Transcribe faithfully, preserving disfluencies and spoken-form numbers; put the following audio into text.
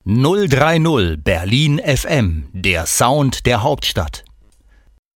null drei null Berlin F M, der Sound der Hauptstadt.